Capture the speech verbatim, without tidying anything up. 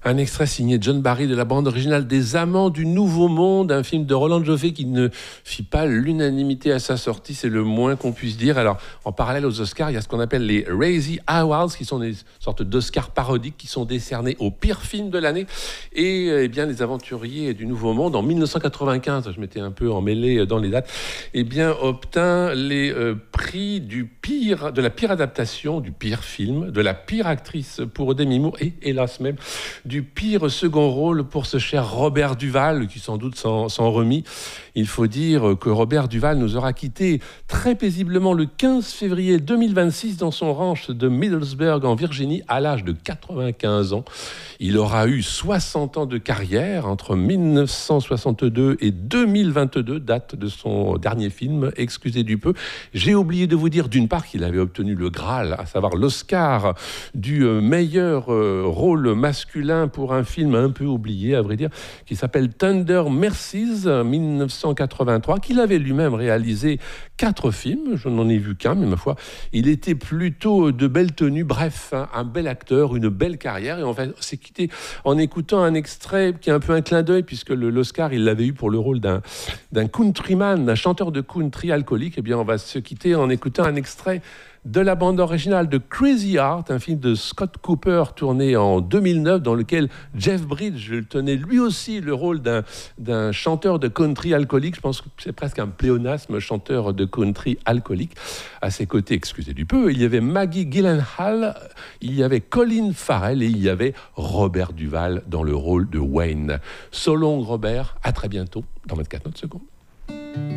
Un extrait signé John Barry de la bande originale des Amants du Nouveau Monde, un film de Roland Joffé qui ne fit pas l'unanimité à sa sortie, c'est le moins qu'on puisse dire. Alors, en parallèle aux Oscars, il y a ce qu'on appelle les Razzie Awards, qui sont des sortes d'Oscars parodiques qui sont décernés au pire film de l'année. Et eh bien, les Aventuriers du Nouveau Monde, en dix-neuf cent quatre-vingt-quinze, je m'étais un peu emmêlé dans les dates, eh bien, obtint les euh, prix du pire, de la pire adaptation, du pire film, de la pire actrice pour Demi Moore et, hélas même, du pire second rôle pour ce cher Robert Duvall, qui sans doute s'en, s'en remit. Il faut dire que Robert Duvall nous aura quittés très paisiblement le quinze février deux mille vingt-six dans son ranch de Middlesbrough en Virginie à l'âge de quatre-vingt-quinze ans. Il aura eu soixante ans de carrière entre dix-neuf cent soixante-deux et deux mille vingt-deux, date de son dernier film, excusez du peu. J'ai oublié de vous dire d'une part qu'il avait obtenu le Graal, à savoir l'Oscar du meilleur rôle masculin pour un film un peu oublié, à vrai dire, qui s'appelle Tender Mercies, dix-neuf cent quatre-vingt-trois, qu'il avait lui-même réalisé quatre films, je n'en ai vu qu'un, mais ma foi, il était plutôt de belle tenue, bref, hein, un bel acteur, une belle carrière, et on va s'est quitté en écoutant un extrait qui est un peu un clin d'œil, puisque le, l'Oscar, il l'avait eu pour le rôle d'un, d'un countryman, d'un chanteur de country alcoolique. Eh bien, on va se quitter en écoutant un extrait de la bande originale de Crazy Heart, un film de Scott Cooper tourné en deux mille neuf, dans lequel Jeff Bridges tenait lui aussi le rôle d'un, d'un chanteur de country alcoolique. Je pense que c'est presque un pléonasme, chanteur de country alcoolique. À ses côtés, excusez du peu, il y avait Maggie Gyllenhaal, il y avait Colin Farrell et il y avait Robert Duvall dans le rôle de Wayne. So long Robert, à très bientôt dans vingt-quatre secondes.